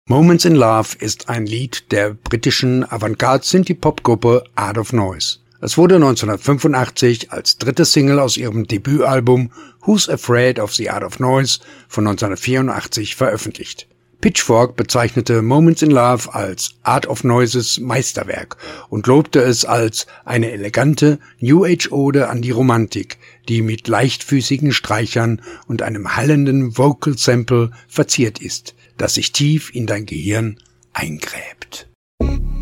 Moments in Love ist ein Lied der britischen Avantgarde-Synthie-Pop-Gruppe Art of Noise. Es wurde 1985 als dritte Single aus ihrem Debütalbum Who's Afraid of the Art of Noise von 1984 veröffentlicht. Pitchfork bezeichnete Moments in Love als Art of Noises Meisterwerk und lobte es als eine elegante New-Age-Ode an die Romantik, die mit leichtfüßigen Streichern und einem hallenden Vocal Sample verziert ist, das sich tief in dein Gehirn eingräbt.